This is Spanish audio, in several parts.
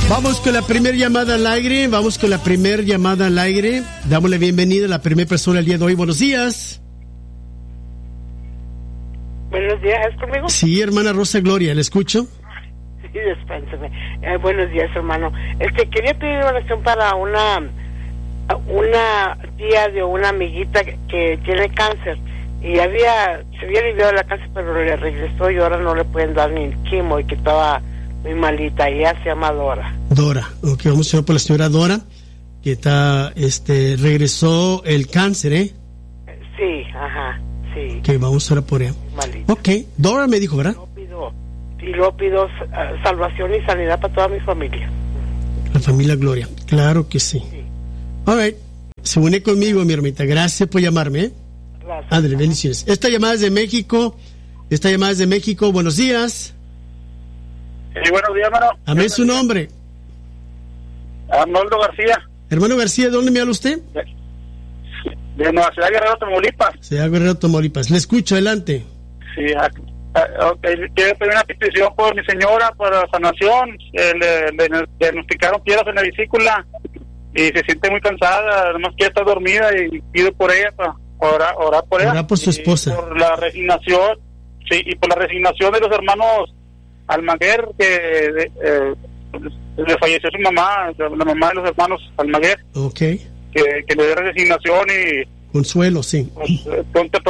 Vamos con la primera llamada al aire. Damos la bienvenida a la primera persona el día de hoy. Buenos días. Buenos días, ¿es conmigo? Sí, hermana Rosa Gloria, ¿le escucho? Sí, dispénseme. Buenos días, hermano. Quería pedir oración para una tía de una amiguita que tiene cáncer. Y se había aliviado la cáncer, pero le regresó y ahora no le pueden dar ni quimo y que estaba muy malita. Y ella se llama Dora. Dora, ok, vamos a ver por la señora Dora, que está, regresó el cáncer, ¿eh? Sí, ajá, sí. Ok, vamos a orar por ella. Malita. Ok, Dora me dijo, ¿verdad? Yo pido salvación y sanidad para toda mi familia. La familia Gloria, claro que sí. All right, se une conmigo, mi hermanita. Gracias por llamarme, ¿eh? Gracias. Ándale, bendiciones. Esta llamada es de México. Buenos días. Sí, buenos días, hermano. Amén, su nombre. Arnoldo García. Hermano García, ¿de dónde me habla usted? De Nueva Ciudad Guerrero, Tamaulipas. Ciudad Guerrero, Tamaulipas. Le escucho, adelante. Sí, quiero pedir una petición por mi señora para sanación. Le diagnosticaron piedras en la vesícula y se siente muy cansada, además que está dormida y pido por ella para orar por ella. Orar por su esposa. Por la resignación, sí, y por la resignación de los hermanos Almaguer, que le falleció su mamá, la mamá de los hermanos Almaguer. Ok. Que le dé resignación y consuelo, sí. Pronta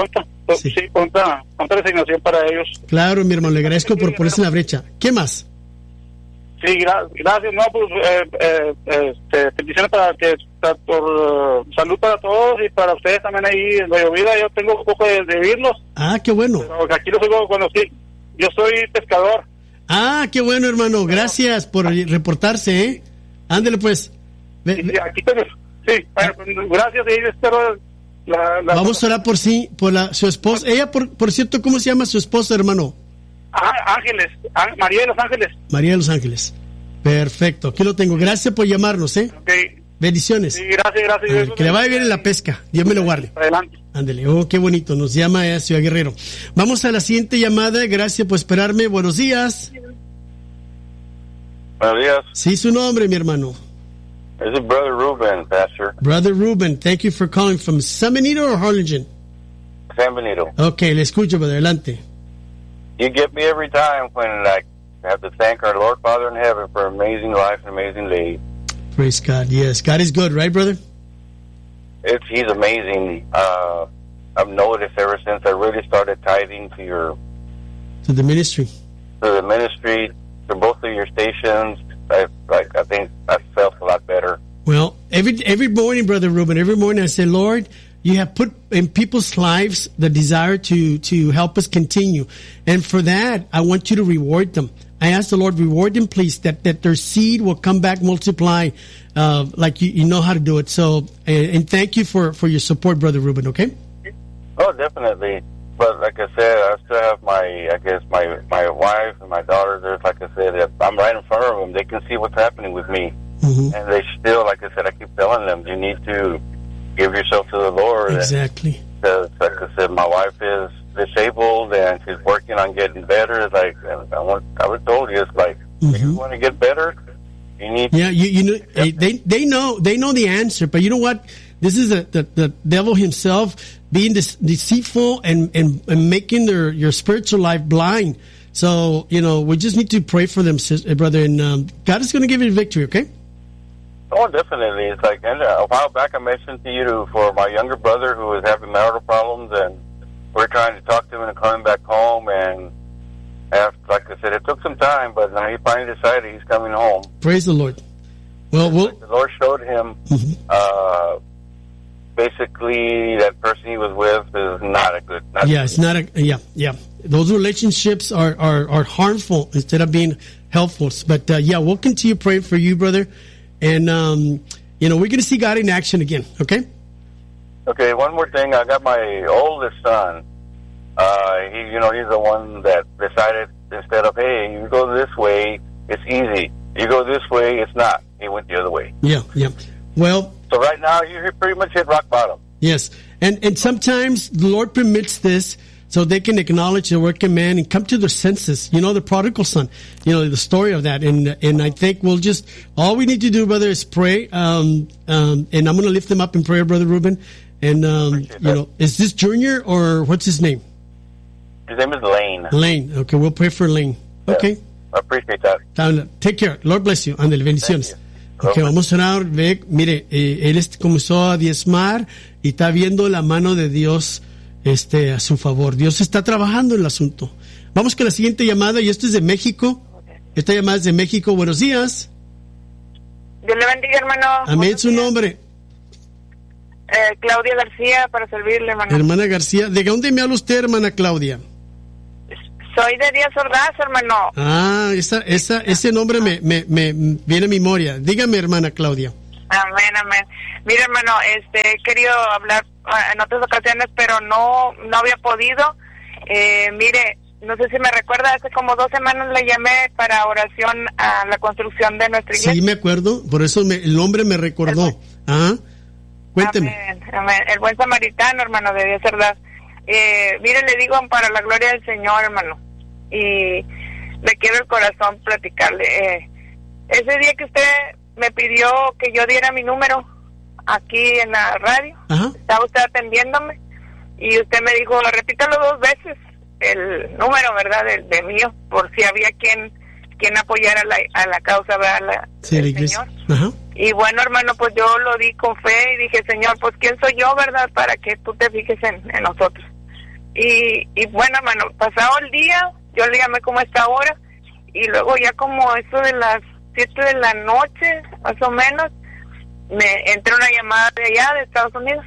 resignación para ellos. Claro, mi hermano, le agradezco por ponerse en la brecha. ¿Qué más? Sí, gracias. No, pues peticiones por salud para todos y para ustedes también ahí en la llovida. Yo tengo un poco de oírlos. Ah, qué bueno. Pero aquí los oigo cuando sí. Yo soy pescador. Ah, qué bueno, hermano. Gracias por reportarse, ¿eh? Ándele, pues. Aquí tengo. Sí, gracias y espero Vamos a orar por su esposa. Ella, por cierto, ¿cómo se llama su esposa, hermano? Ángeles, María de los Ángeles. María de los Ángeles. Perfecto, aquí lo tengo. Gracias por llamarnos, ¿eh? Okay. Bendiciones. Sí, gracias. Que le vaya bien en la pesca. Dios me lo guarde. Adelante. Ándele, qué bonito. Nos llama a Ciudad Guerrero. Vamos a la siguiente llamada. Gracias por esperarme. Buenos días. Buenos días. Sí, su nombre, mi hermano. This is Brother Ruben, Pastor. Brother Ruben, thank you for calling from San Benito or Harlingen? San Benito. Okay, le escucho, brother. Adelante. You get me every time when I have to thank our Lord Father in heaven for amazing life and amazing day. Praise God. Yes, God is good, right, brother? He's amazing. I've noticed ever since I really started tithing to the ministry, to both of your stations. I think I felt a lot better. Well, every morning, Brother Ruben, every morning I say, Lord, you have put in people's lives the desire to help us continue. And for that, I want you to reward them. I ask the Lord, reward them, please, that their seed will come back, multiply, like you know how to do it. So, and thank you for your support, Brother Ruben, okay? Oh, definitely. But like I said, I still have my wife and my daughters. There's, like I said, I'm right in front of them. They can see what's happening with me. Mm-hmm. And they still, like I said, I keep telling them, you need to give yourself to the Lord. Exactly. Because, like I said, my wife is disabled and she's working on getting better. It's like, I was told you, it's like, if you want to get better, you need. Yeah, you know, they know the answer, but you know what? This is the devil himself being deceitful and making your spiritual life blind. So, you know, we just need to pray for them, brother, and God is going to give you victory, okay? Oh, definitely. It's like, and a while back I mentioned to you for my younger brother who was having marital problems, and we're trying to talk to him into coming back home, and after, like I said, it took some time, but now he finally decided he's coming home. Praise the Lord. Well, the Lord showed him, basically, that person he was with is not a good. Yeah. Those relationships are harmful instead of being helpful. But we'll continue praying for you, brother. And we're going to see God in action again. Okay. Okay. One more thing. I got my oldest son. He's the one that decided instead of, hey, you go this way, it's easy. You go this way, it's not. He went the other way. Yeah. Well. So right now, you pretty much hit rock bottom. Yes. And sometimes the Lord permits this so they can acknowledge the working man and come to their senses. You know, the prodigal son, you know, the story of that. And I think we'll just, all we need to do, brother, is pray. And I'm going to lift them up in prayer, Brother Ruben. And, you know, is this Junior or what's his name? His name is Lane. Lane. Okay, we'll pray for Lane. Okay. Yeah, I appreciate that. Take care. Lord bless you. Ándale, bendiciones. Okay, vamos a orar. Mire, él comenzó a diezmar y está viendo la mano de Dios a su favor. Dios está trabajando en el asunto. Vamos con la siguiente llamada, y esto es de México. Esta llamada es de México. Buenos días. Dios le bendiga, hermano. Amén. Su nombre. Claudia García, para servirle, hermano. Hermana García. ¿De dónde me habla usted, hermana Claudia? Soy de Díaz Ordaz, hermano. Ah, ese nombre me viene a memoria. Dígame, hermana Claudia. Amén, amén. Mira, hermano, he querido hablar en otras ocasiones, pero no había podido. Mire, no sé si me recuerda, hace como 2 semanas le llamé para oración a la construcción de nuestra iglesia. Sí, me acuerdo, por eso el nombre me recordó. Cuénteme. Amén, amén. El buen samaritano, hermano, de Díaz Ordaz. Mire, le digo para la gloria del Señor, hermano, y le quiero el corazón platicarle. Ese día que usted me pidió que yo diera mi número aquí en la radio, estaba usted atendiéndome y usted me dijo, repítalo 2 veces el número, ¿verdad? De mío, por si había quien apoyara a la causa, ¿verdad? El Señor. Ajá. Y bueno, hermano, pues yo lo di con fe y dije, Señor, pues ¿quién soy yo, verdad? Para que tú te fijes en nosotros. Y bueno, hermano, pasado el día, yo le llamé como a esta hora, y luego ya como eso de las 7 de la noche, más o menos, me entró una llamada de allá, de Estados Unidos,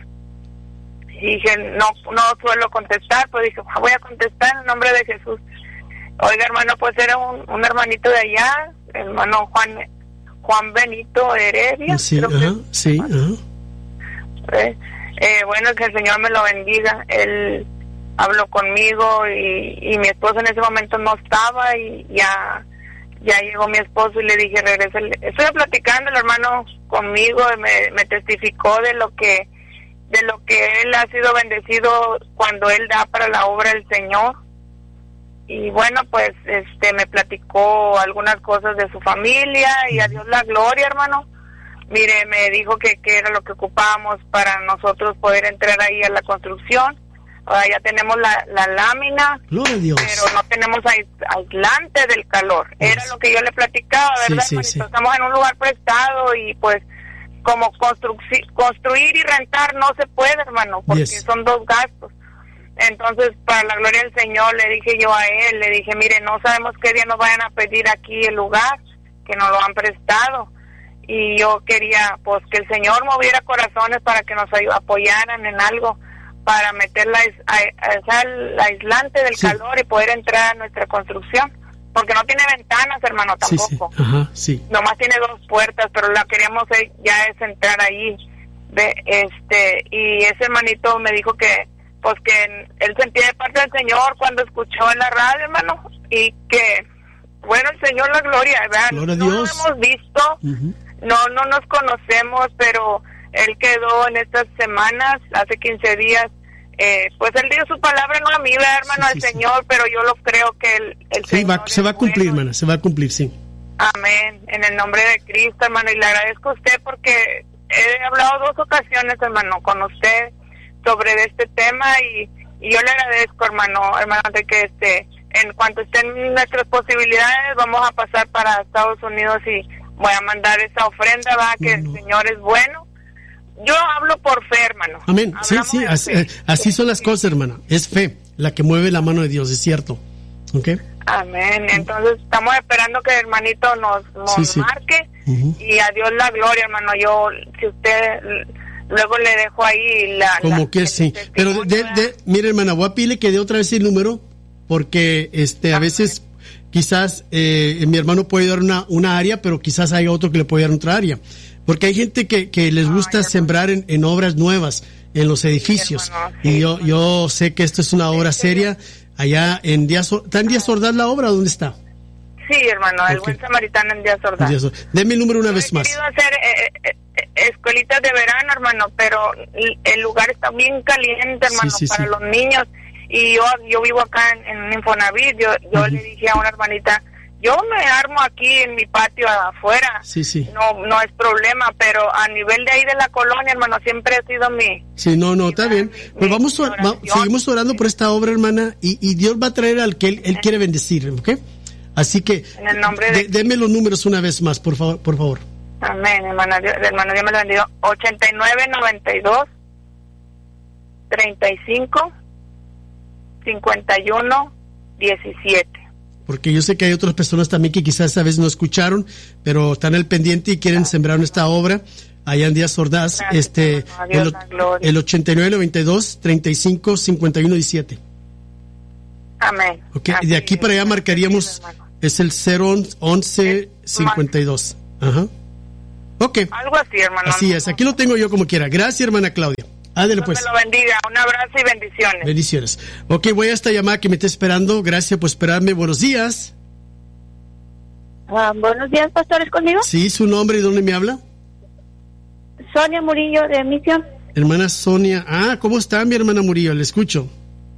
y dije, no suelo contestar, pues dije, voy a contestar en el nombre de Jesús. Oiga, hermano, pues era un hermanito de allá, el hermano Juan Benito Heredia. Sí, sí, bueno, que el Señor me lo bendiga. Él habló conmigo y mi esposo en ese momento no estaba, y ya llegó mi esposo y le dije, regresa. Estoy platicando, el hermano conmigo, me testificó de lo que él ha sido bendecido cuando él da para la obra del Señor. Y bueno, pues me platicó algunas cosas de su familia, y a Dios la gloria, hermano. Mire, me dijo que era lo que ocupábamos para nosotros poder entrar ahí a la construcción. Ya tenemos la lámina, gloria a Dios, pero no tenemos aislante del calor. Dios. Era lo que yo le platicaba, ¿verdad, hermanito? Sí. Estamos en un lugar prestado, y pues como construir y rentar no se puede, hermano, porque son 2 gastos. Entonces, para la gloria del Señor, le dije yo a él, le dije, mire, no sabemos qué día nos vayan a pedir aquí el lugar, que nos lo han prestado. Y yo quería, pues, que el Señor moviera corazones para que nos apoyaran en algo, para meter el aislante del calor y poder entrar a nuestra construcción. Porque no tiene ventanas, hermano, tampoco. Sí. Nomás tiene 2 puertas, pero la queríamos ya es entrar ahí. Y ese hermanito me dijo que pues que él sentía de parte del Señor cuando escuchó en la radio, hermano, y que, bueno, el Señor la gloria, ¿verdad? Gloria a Dios. No lo hemos visto, no nos conocemos, pero él quedó en estas semanas, hace 15 días, pues él dio su palabra, no a mí, ¿verdad, hermano? Al Señor, pero yo lo creo que el Señor se va a cumplir, hermana, se va a cumplir, sí. Amén, en el nombre de Cristo, hermano, y le agradezco a usted porque he hablado 2 ocasiones, hermano, con usted sobre este tema, y yo le agradezco, hermano, de que en cuanto estén nuestras posibilidades, vamos a pasar para Estados Unidos y voy a mandar esa ofrenda, va, que el Señor es bueno. Yo hablo por fe, hermano. Amén. Sí, así son las cosas, hermana. Es fe la que mueve la mano de Dios, es cierto. ¿Ok? Amén. Entonces estamos esperando que el hermanito nos marque, y a Dios la gloria, hermano. Yo, si usted luego le dejo ahí como que sí, pero mire, hermana, voy a pedirle que dé otra vez el número, porque a veces quizás mi hermano puede dar una área, pero quizás haya otro que le puede dar otra área, porque hay gente que les gusta sembrar en obras nuevas, en los edificios, sí, hermano, sí, y yo sé que esto es una obra seria. Allá en Díaz, ¿está en Díaz Ordaz la obra? ¿Dónde está? Sí, hermano, el buen samaritano en Díaz Ordaz. Deme el número una vez más. He querido hacer escuelitas de verano, hermano, pero el lugar está bien caliente, hermano, para los niños. Y yo vivo acá en un Infonavit. Yo le dije a una hermanita, yo me armo aquí en mi patio afuera. Sí. No es problema, pero a nivel de ahí de la colonia, hermano, siempre ha sido mi... Sí, no, está bien. Pues seguimos orando por esta obra, hermana, y Dios va a traer al que Él quiere bendecir, ¿ok? Así que, en el nombre de deme los números una vez más, por favor. Amén, hermano, Dios me lo bendiga. 8992 35 51 17. Porque yo sé que hay otras personas también que quizás esta vez no escucharon, pero están al pendiente y quieren sembrar esta obra allá en Díaz Ordaz. El 8992 35 51 17. Amén. Okay. De aquí para allá marcaríamos, es el 011 52. Ajá. Ok. Algo así, hermano. Así es, aquí lo tengo yo como quiera. Gracias, hermana Claudia. Ándale, pues. Dios me lo bendiga. Un abrazo y bendiciones. Bendiciones. Ok, voy a esta llamada que me está esperando. Gracias por esperarme. Buenos días. Buenos días, pastores, conmigo. Sí, su nombre y dónde me habla. Sonia Murillo, de Misión. Hermana Sonia. ¿Cómo está mi hermana Murillo? Le escucho.